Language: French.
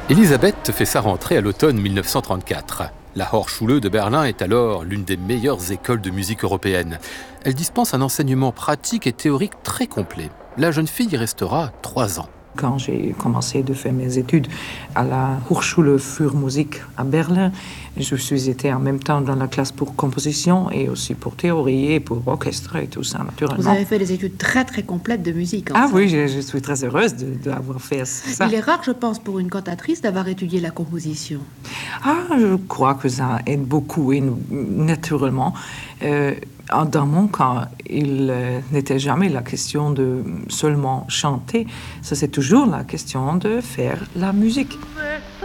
Elisabeth fait sa rentrée à l'automne 1934. La Hochschule de Berlin est alors l'une des meilleures écoles de musique européennes. Elle dispense un enseignement pratique et théorique très complet. La jeune fille y restera 3 ans. Quand j'ai commencé de faire mes études à la Hochschule für Musik à Berlin, je suis été en même temps dans la classe pour composition et aussi pour théorie et pour orchestre et tout ça, naturellement. Vous avez fait des études très très complètes de musique. Ah oui, je suis très heureuse d'avoir fait ça. Il est rare, je pense, pour une cantatrice d'avoir étudié la composition. Ah, je crois que ça aide beaucoup et naturellement. Dans mon cas, il n'était jamais la question de seulement chanter. Ça, c'est toujours la question de faire la musique.